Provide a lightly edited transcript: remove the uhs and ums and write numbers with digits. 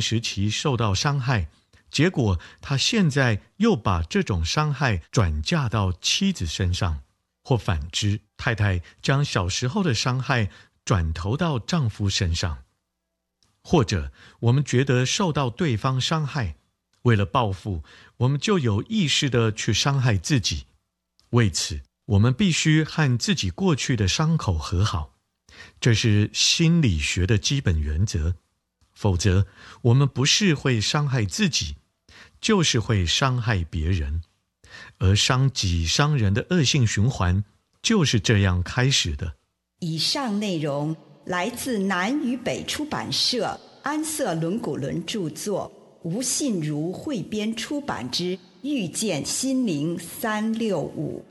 时期受到伤害，结果他现在又把这种伤害转嫁到妻子身上，或反之，太太将小时候的伤害转投到丈夫身上。或者我们觉得受到对方伤害，为了报复，我们就有意识地去伤害自己。为此，我们必须和自己过去的伤口和好，这是心理学的基本原则。否则，我们不是会伤害自己，就是会伤害别人。而伤己伤人的恶性循环就是这样开始的。 以上内容来自南与北出版社安瑟伦古伦著作，吴信如汇编出版之《遇见心灵365》。